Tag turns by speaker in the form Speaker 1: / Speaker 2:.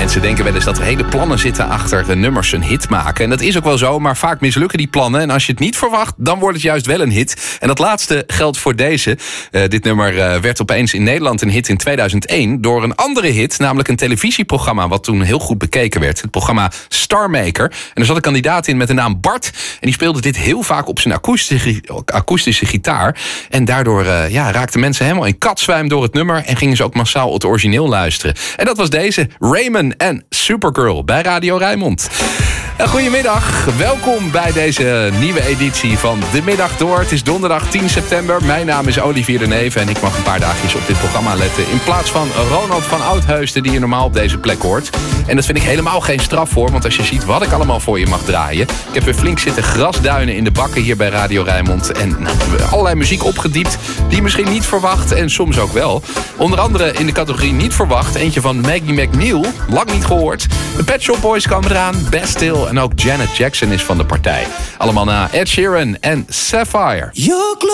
Speaker 1: Mensen denken wel eens dat er hele plannen zitten achter nummers een hit maken. En dat is ook wel zo, maar vaak mislukken die plannen. En als je het niet verwacht, dan wordt het juist wel een hit. En dat laatste geldt voor deze. Dit nummer werd opeens in Nederland een hit in 2001... door een andere hit, namelijk een televisieprogramma... wat toen heel goed bekeken werd. Het programma Starmaker. En er zat een kandidaat in met de naam Bart. En die speelde dit heel vaak op zijn akoestische gitaar. En daardoor raakten mensen helemaal in katzwijm door het nummer... en gingen ze ook massaal het origineel luisteren. En dat was deze, Raymond en Supergirl bij Radio Rijnmond. Goedemiddag, welkom bij deze nieuwe editie van De Middag Door. Het is donderdag 10 september. Mijn naam is Olivier de Neve en ik mag een paar dagjes op dit programma letten... in plaats van Ronald van Oudheusden, die je normaal op deze plek hoort. En dat vind ik helemaal geen straf voor, want als je ziet wat ik allemaal voor je mag draaien... ik heb weer flink zitten grasduinen in de bakken hier bij Radio Rijnmond... en allerlei muziek opgediept die je misschien niet verwacht en soms ook wel. Onder andere in de categorie niet verwacht, eentje van Maggie McNeil, lang niet gehoord. De Pet Shop Boys komen eraan, Bastille en ook Janet Jackson is van de partij. Allemaal na Ed Sheeran en Sapphire.